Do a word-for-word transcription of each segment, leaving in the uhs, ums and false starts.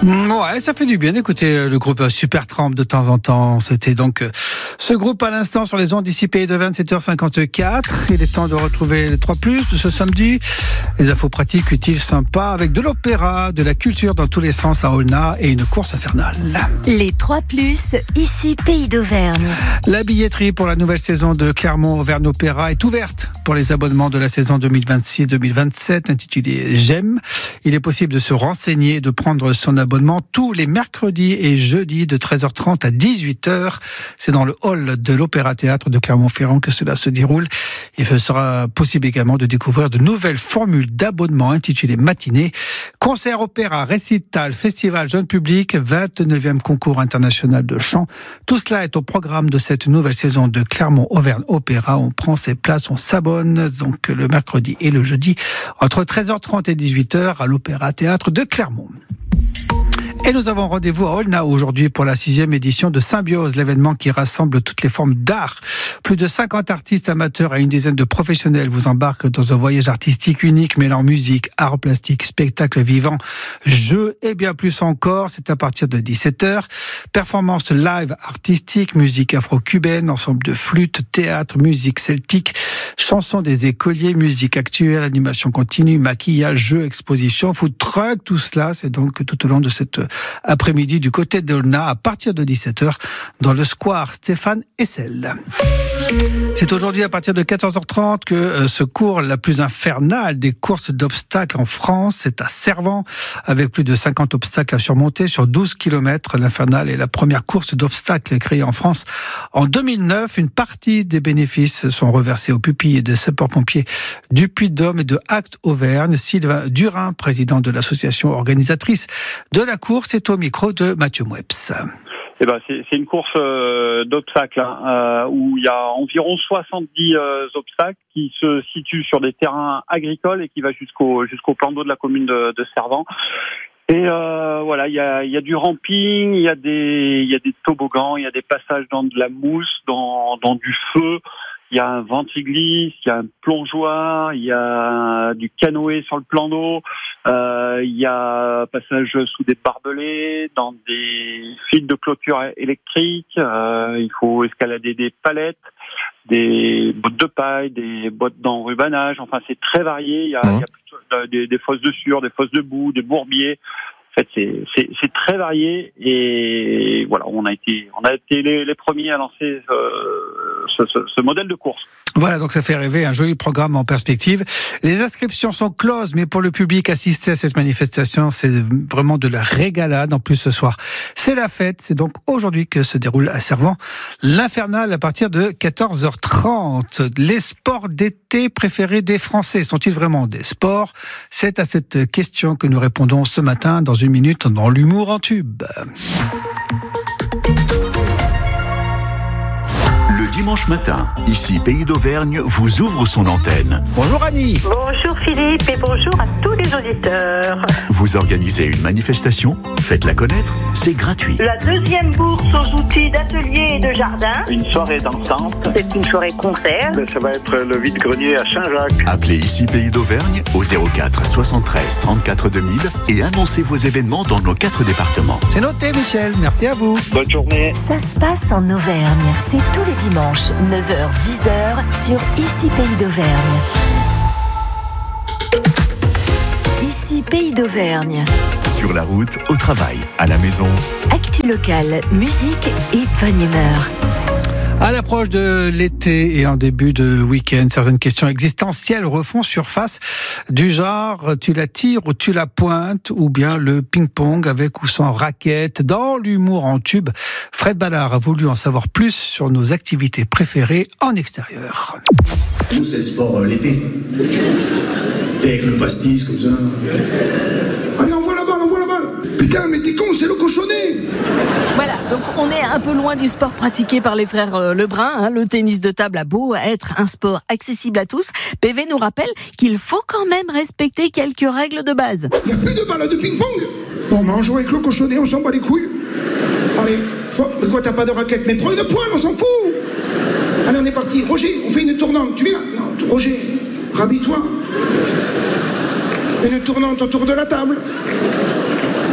Ouais, ça fait du bien d'écouter le groupe Supertramp de temps en temps. C'était donc ce groupe à l'instant sur les ondes d'ici Pays de vingt-sept heures cinquante-quatre. Il est temps de retrouver les trois plus de ce samedi. Les infos pratiques, utiles, sympas, avec de l'opéra, de la culture dans tous les sens à Aulnat et une course infernale. Les trois plus, ici Pays d'Auvergne. La billetterie pour la nouvelle saison de Clermont-Auvergne Opéra est ouverte pour les abonnements de la saison deux mille vingt-six deux mille vingt-sept intitulée J'aime. Il est possible de se renseigner et de prendre son abonnement tous les mercredis et jeudis de treize heures trente à dix-huit heures. C'est dans le hall de l'Opéra Théâtre de Clermont-Ferrand que cela se déroule. Il sera possible également de découvrir de nouvelles formules d'abonnement intitulées matinée. Concert, opéra, récital, festival jeune public, vingt-neuvième concours international de chant. Tout cela est au programme de cette nouvelle saison de Clermont-Auvergne Opéra. On prend ses places, on s'abonne donc le mercredi et le jeudi entre treize heures trente et dix-huit heures à l'Opéra Théâtre de Clermont. Et nous avons rendez-vous à Aulnat aujourd'hui pour la sixième édition de Symbiose, l'événement qui rassemble toutes les formes d'art. Plus de cinquante artistes amateurs et une dizaine de professionnels vous embarquent dans un voyage artistique unique mêlant musique, art plastique, spectacle vivant, jeux et bien plus encore. C'est à partir de dix-sept heures. Performance live artistique, musique afro-cubaine, ensemble de flûtes, théâtre, musique celtique, chansons des écoliers, musique actuelle, animation continue, maquillage, jeux, exposition, food truck, tout cela, c'est donc tout au long de cette après-midi du côté d'Aulnat à partir de dix-sept heures dans le square Stéphane Hessel. C'est aujourd'hui à partir de quatorze heures trente que se court la plus infernale des courses d'obstacles en France. C'est à Servan avec plus de cinquante obstacles à surmonter sur douze kilomètres. L'infernale est la première course d'obstacles créée en France en deux mille neuf. Une partie des bénéfices sont reversés aux pupilles des sapeurs-pompiers du Puy-de-Dôme et de Actes Auvergne. Sylvain Durin, président de l'association organisatrice de la course, est au micro de Mathieu Moueps. Eh ben, c'est, c'est une course euh, d'obstacles hein, euh, où il y a environ soixante-dix euh, obstacles qui se situent sur des terrains agricoles et qui va jusqu'au jusqu'au plan d'eau de la commune de, de Servan. Et euh, voilà, il y a, il y a du ramping, il y a des, il y a des toboggans, il y a des passages dans de la mousse, dans, dans du feu. Il y a un ventiglisse, il y a un plongeoir, il y a du canoë sur le plan d'eau, euh, il y a passage sous des barbelés, dans des fils de clôture électrique, euh, il faut escalader des palettes, des bottes de paille, des bottes d'enrubanage, enfin c'est très varié, il y a, mmh. il y a des, des fosses de sueur, des fosses de boue, des bourbiers. En fait, c'est, c'est, c'est très varié et voilà, on a été, on a été les, les premiers à lancer euh, ce, ce, ce modèle de course. Voilà, donc ça fait rêver, un joli programme en perspective. Les inscriptions sont closes, mais pour le public assister à cette manifestation, c'est vraiment de la régalade. En plus, ce soir, c'est la fête. C'est donc aujourd'hui que se déroule à Servan l'Infernal à partir de quatorze heures trente. Les sports d'été préférés des Français sont-ils vraiment des sports ? C'est à cette question que nous répondons ce matin dans une minute dans l'humour en tube. Le dimanche matin, ici Pays d'Auvergne vous ouvre son antenne. Bonjour Annie. Bonjour Philippe et bonjour à tous les auditeurs. Vous organisez une manifestation, faites-la connaître, c'est gratuit. La deuxième bourse aux outils d'atelier et de jardin. Une soirée dansante. C'est une soirée concert. Ça va être le vide-grenier à Saint-Jacques. Appelez ici Pays d'Auvergne au zéro quatre soixante-treize trente-quatre deux mille et annoncez vos événements dans nos quatre départements. C'est noté Michel, merci à vous. Bonne journée. Ça se passe en Auvergne. C'est tous les dimanches, neuf heures dix heures, sur Ici Pays d'Auvergne. Ici Pays d'Auvergne. Sur la route, au travail, à la maison. Actu locale, musique et bonne humeur. À l'approche de l'été et en début de week-end, certaines questions existentielles refont surface du genre tu la tires ou tu la pointes, ou bien le ping-pong avec ou sans raquette. Dans l'humour en tube, Fred Ballard a voulu en savoir plus sur nos activités préférées en extérieur. Nous, c'est le sport euh, l'été. T'es avec le pastis comme ça. Allez, envoie la balle, envoie la balle. Putain, mais t'es con, c'est le cochonnet. Voilà, donc on est un peu loin du sport pratiqué par les frères euh, Lebrun. Hein. Le tennis de table a beau être un sport accessible à tous, P V nous rappelle qu'il faut quand même respecter quelques règles de base. Y a plus de balles de ping-pong. Bon, mais on joue avec le cochonnet, on s'en bat les couilles. Allez, mais quoi, t'as pas de raquette? Mais prends une poêle, on s'en fout. Allez, on est parti. Roger, on fait une tournante, tu viens? Non, Roger, rhabille-toi. Une tournante autour de la table.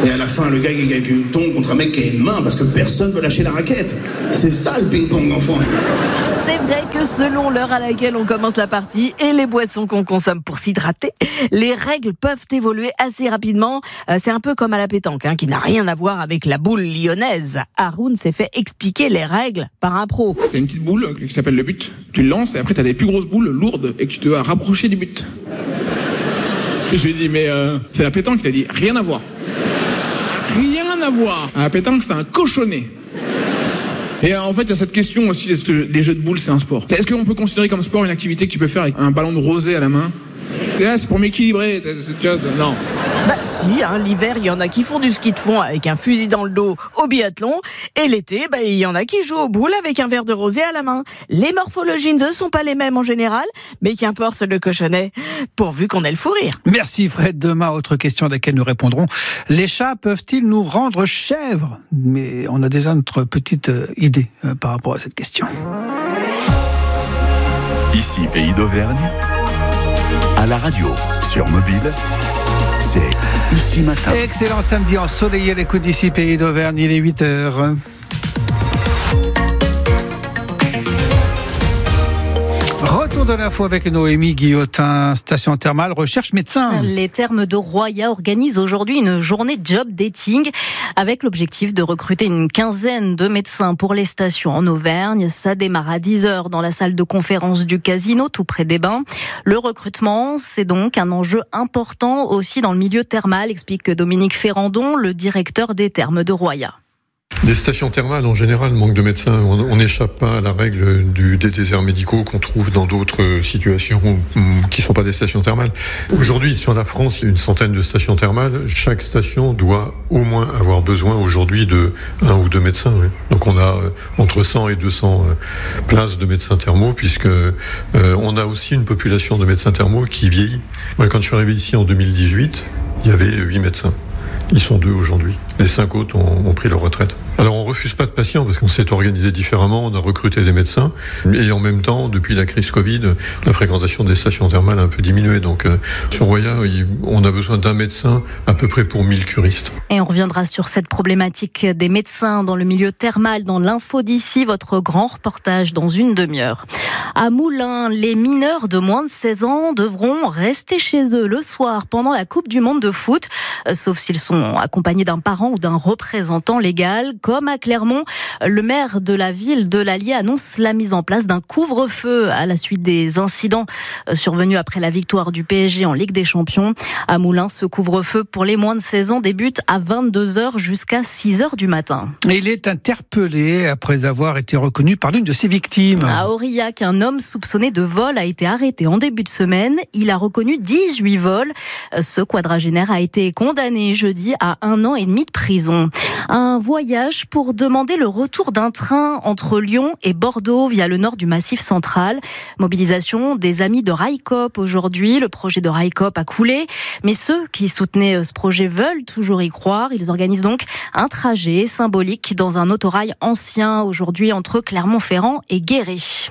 Et à la fin, le gars qui tombe contre un mec qui a une main parce que personne veut lâcher la raquette. C'est ça le ping-pong d'enfant. C'est vrai que selon l'heure à laquelle on commence la partie et les boissons qu'on consomme pour s'hydrater, les règles peuvent évoluer assez rapidement. C'est un peu comme à la pétanque, hein, qui n'a rien à voir avec la boule lyonnaise. Haroun s'est fait expliquer les règles par un pro. T'as une petite boule qui s'appelle le but. Tu le lances et après t'as des plus grosses boules lourdes et que tu dois rapprocher du but. Je lui ai dit, mais euh, c'est la pétanque. Il a dit, rien à voir. Rien à voir. À la pétanque, c'est un cochonnet. Et en fait, il y a cette question aussi, est-ce que les jeux de boules, c'est un sport ? Est-ce qu'on peut considérer comme sport une activité que tu peux faire avec un ballon de rosée à la main ? Et là, c'est pour m'équilibrer. Non. Bah si, hein, l'hiver, il y en a qui font du ski de fond avec un fusil dans le dos au biathlon. Et l'été, bah, il y en a qui jouent aux boules avec un verre de rosé à la main. Les morphologies ne sont pas les mêmes en général, mais qu'importe le cochonnet, pourvu qu'on ait le fou rire. Merci Fred. Demain, autre question à laquelle nous répondrons. Les chats peuvent-ils nous rendre chèvres ? Mais on a déjà notre petite idée euh, par rapport à cette question. Ici, Pays d'Auvergne. À la radio, sur mobile, c'est Ici Matin. Excellent samedi ensoleillé à l'écoute d'ici Pays d'Auvergne, il est huit heures. Retour de l'info avec Noémie Guillotin, station thermale, recherche médecin. Les Thermes de Roya organisent aujourd'hui une journée job dating avec l'objectif de recruter une quinzaine de médecins pour les stations en Auvergne. Ça démarre à dix heures dans la salle de conférence du Casino, tout près des Bains. Le recrutement, c'est donc un enjeu important aussi dans le milieu thermal, explique Dominique Ferrandon, le directeur des Thermes de Roya. Les stations thermales, en général, manquent de médecins. On n'échappe pas à la règle du, des déserts médicaux qu'on trouve dans d'autres situations qui ne sont pas des stations thermales. Aujourd'hui, sur la France, il y a une centaine de stations thermales. Chaque station doit au moins avoir besoin aujourd'hui de un ou deux médecins. Oui. Donc on a entre cent et deux cents places de médecins thermaux, puisque euh, on a aussi une population de médecins thermaux qui vieillit. Moi, quand je suis arrivé ici en deux mille dix-huit, il y avait huit médecins. Ils sont deux aujourd'hui. Les cinq autres ont, ont pris leur retraite. Alors on refuse pas de patients parce qu'on s'est organisé différemment, on a recruté des médecins et en même temps, depuis la crise Covid, la fréquentation des stations thermales a un peu diminué. Donc euh, sur Roya, on a besoin d'un médecin à peu près pour mille curistes. Et on reviendra sur cette problématique des médecins dans le milieu thermal dans l'info d'ici, votre grand reportage dans une demi-heure. À Moulins, les mineurs de moins de seize ans devront rester chez eux le soir pendant la Coupe du Monde de foot, sauf s'ils sont accompagnés d'un parent ou d'un représentant légal. Comme à Clermont, le maire de la ville de l'Allier annonce la mise en place d'un couvre-feu à la suite des incidents survenus après la victoire du P S G en Ligue des Champions. À Moulins, ce couvre-feu pour les moins de seize ans débute à vingt-deux heures jusqu'à six heures du matin. Il est interpellé après avoir été reconnu par l'une de ses victimes. À Aurillac, un homme soupçonné de vol a été arrêté en début de semaine. Il a reconnu dix-huit vols. Ce quadragénaire a été condamné jeudi à un an et demi de prison. Un voyage pour demander le retour d'un train entre Lyon et Bordeaux via le nord du Massif central. Mobilisation des amis de Railcoop aujourd'hui. Le projet de Railcoop a coulé, mais ceux qui soutenaient ce projet veulent toujours y croire. Ils organisent donc un trajet symbolique dans un autorail ancien aujourd'hui entre Clermont-Ferrand et Guéret.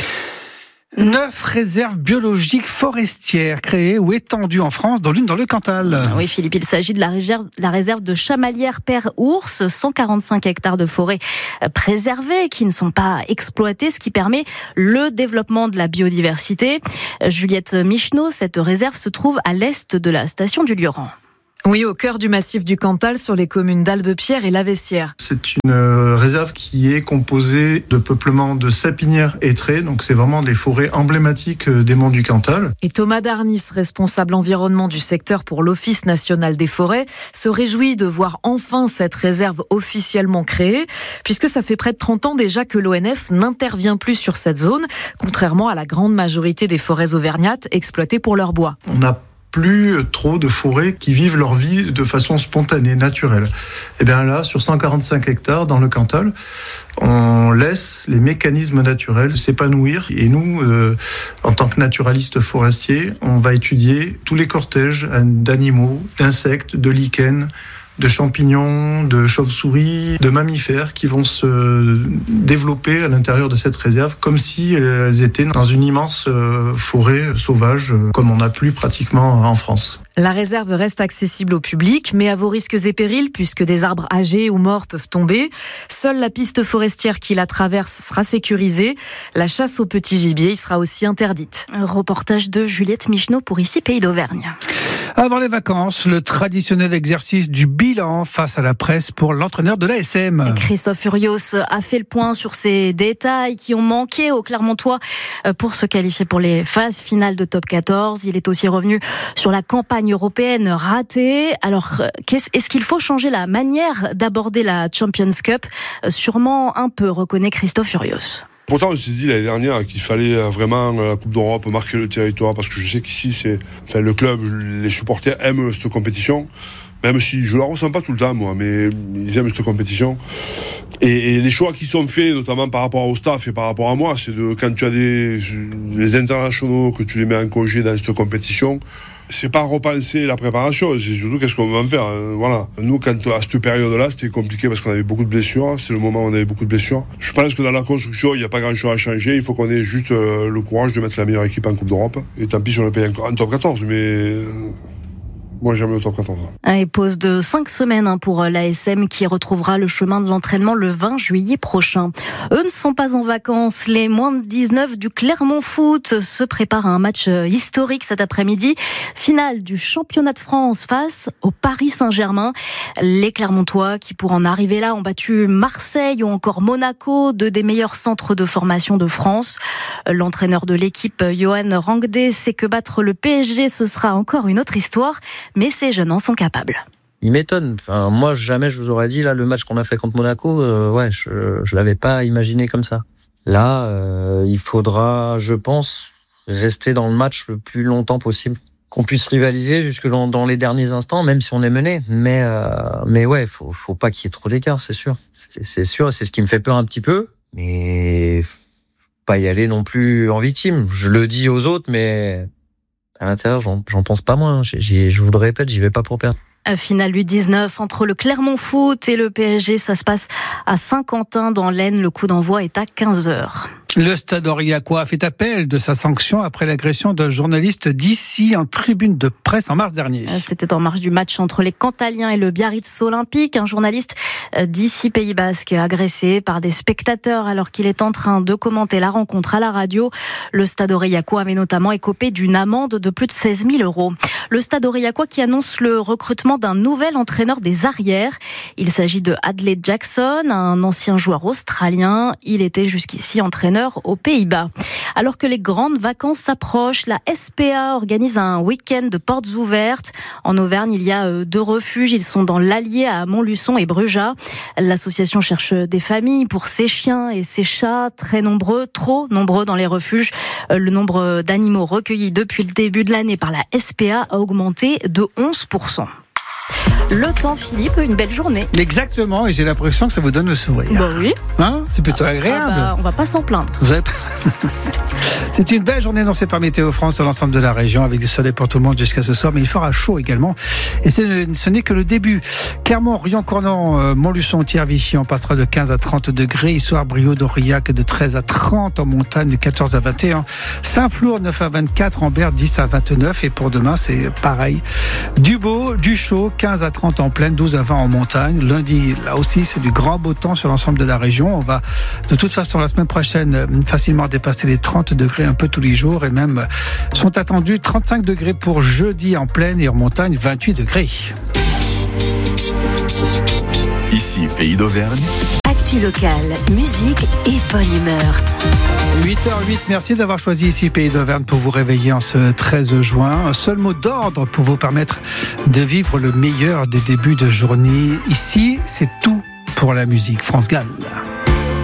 Neuf réserves biologiques forestières créées ou étendues en France, dont l'une dans le Cantal. Oui, Philippe, il s'agit de la réserve, la réserve de Chamalières-Père-Ours, cent quarante-cinq hectares de forêt préservés qui ne sont pas exploités, ce qui permet le développement de la biodiversité. Juliette Micheneau, cette réserve se trouve à l'est de la station du Lioran. Oui, au cœur du massif du Cantal, sur les communes d'Albepierre et Laveissière. C'est une réserve qui est composée de peuplements de sapinières hêtrées, donc c'est vraiment des forêts emblématiques des monts du Cantal. Et Thomas Darnis, responsable environnement du secteur pour l'Office national des forêts, se réjouit de voir enfin cette réserve officiellement créée, puisque ça fait près de trente ans déjà que l'O N F n'intervient plus sur cette zone, contrairement à la grande majorité des forêts auvergnates exploitées pour leur bois. On a plus trop de forêts qui vivent leur vie de façon spontanée, naturelle. Et bien là, sur cent quarante-cinq hectares dans le Cantal, on laisse les mécanismes naturels s'épanouir. Et nous, euh, en tant que naturalistes forestiers, on va étudier tous les cortèges d'animaux, d'insectes, de lichens, de champignons, de chauves-souris, de mammifères qui vont se développer à l'intérieur de cette réserve comme si elles étaient dans une immense forêt sauvage comme on n'a plus pratiquement en France. La réserve reste accessible au public, mais à vos risques et périls, puisque des arbres âgés ou morts peuvent tomber. Seule la piste forestière qui la traverse sera sécurisée. La chasse au petit gibier y sera aussi interdite. Un reportage de Juliette Micheneau pour Ici Pays d'Auvergne. Avant les vacances, le traditionnel exercice du bilan face à la presse pour l'entraîneur de l'A S M. Christophe Furios a fait le point sur ces détails qui ont manqué aux Clermontois pour se qualifier pour les phases finales de top quatorze. Il est aussi revenu sur la campagne européenne ratée. Alors, est-ce qu'il faut changer la manière d'aborder la Champions Cup ? Sûrement un peu, reconnaît Christophe Furios. Pourtant, on s'est dit l'année dernière qu'il fallait vraiment la Coupe d'Europe marquer le territoire, parce que je sais qu'ici, c'est, enfin, le club, les supporters aiment cette compétition, même si je la ressens pas tout le temps, moi, mais ils aiment cette compétition. Et, et les choix qui sont faits, notamment par rapport au staff et par rapport à moi, c'est de quand tu as des les internationaux, que tu les mets en congé dans cette compétition. C'est pas repenser la préparation, c'est surtout qu'est-ce qu'on va en faire. Hein. Voilà. Nous, quand à cette période-là, c'était compliqué parce qu'on avait beaucoup de blessures. C'est le moment où on avait beaucoup de blessures. Je pense que dans la construction, il n'y a pas grand-chose à changer. Il faut qu'on ait juste euh, le courage de mettre la meilleure équipe en Coupe d'Europe. Et tant pis si on le paye en top quatorze, mais euh, moi j'aime le top quatorze. Et pause de cinq semaines pour l'A S M qui retrouvera le chemin de l'entraînement le vingt juillet prochain. Eux ne sont pas en vacances. Les moins de dix-neuf du Clermont Foot se préparent à un match historique cet après-midi. Finale du championnat de France face au Paris Saint-Germain. Les Clermontois qui, pour en arriver là, ont battu Marseille ou encore Monaco, deux des meilleurs centres de formation de France. L'entraîneur de l'équipe, Johan Rangde, sait que battre le P S G, ce sera encore une autre histoire. Mais ces jeunes en sont capables. Il m'étonne. Enfin, moi, jamais je vous aurais dit, là, le match qu'on a fait contre Monaco, euh, ouais, je, je l'avais pas imaginé comme ça. Là, euh, il faudra, je pense, rester dans le match le plus longtemps possible. Qu'on puisse rivaliser jusque dans, dans les derniers instants, même si on est mené. Mais, euh, mais ouais, faut, faut pas qu'il y ait trop d'écart, c'est sûr. C'est, c'est sûr, c'est ce qui me fait peur un petit peu. Mais faut pas y aller non plus en victime. Je le dis aux autres, mais à l'intérieur, j'en, j'en pense pas moins. J'y, je vous le répète, j'y vais pas pour perdre. Finale U dix-neuf entre le Clermont Foot et le P S G. Ça se passe à Saint-Quentin dans l'Aisne. Le coup d'envoi est à quinze heures. Le Stade Aurillacois a fait appel de sa sanction après l'agression d'un journaliste d'ici en tribune de presse en mars dernier. C'était en marge du match entre les Cantaliens et le Biarritz Olympique. Un journaliste d'ici Pays Basque agressé par des spectateurs alors qu'il est en train de commenter la rencontre à la radio. Le Stade Aurillacois avait notamment écopé d'une amende de plus de seize mille euros. Le Stade Aurillacois qui annonce le recrutement d'un nouvel entraîneur des arrières. Il s'agit de Hadley Jackson, un ancien joueur australien. Il était jusqu'ici entraîneur aux Pays-Bas. Alors que les grandes vacances s'approchent, la S P A organise un week-end de portes ouvertes. En Auvergne, il y a deux refuges. Ils sont dans l'Allier à Montluçon et Brujas. L'association cherche des familles pour ses chiens et ses chats, très nombreux, trop nombreux dans les refuges. Le nombre d'animaux recueillis depuis le début de l'année par la S P A a augmenté de onze pour cent. Le temps, Philippe, une belle journée. Exactement, et j'ai l'impression que ça vous donne le sourire. Bah oui. Hein, c'est plutôt agréable. Ah bah, on va pas s'en plaindre. Vous avez... C'est une belle journée lancée par Météo France dans l'ensemble de la région, avec du soleil pour tout le monde jusqu'à ce soir, mais il fera chaud également. Et c'est, ce n'est que le début. Clermont, Rion, Cournon, euh, Montluçon, Thiers-Vichy, on passera de quinze à trente degrés. Issoire, Brioude, d'Aurillac, de treize à trente. En montagne, de quatorze à vingt et un. Saint-Flour, neuf à vingt-quatre. Ambert, dix à vingt-neuf. Et pour demain, c'est pareil. Du beau, du chaud, quinze à trente en plaine, douze à vingt en montagne. Lundi, là aussi, c'est du grand beau temps sur l'ensemble de la région. On va, de toute façon, la semaine prochaine, facilement dépasser les trente degrés un peu tous les jours, et même sont attendus trente-cinq degrés pour jeudi en plaine et en montagne vingt-huit degrés. Ici, Pays d'Auvergne. Actu locale, musique et bonne humeur. huit heures huit, merci d'avoir choisi ici Pays d'Auvergne pour vous réveiller en ce treize juin. Un seul mot d'ordre pour vous permettre de vivre le meilleur des débuts de journée. Ici, c'est tout pour la musique. France Gall.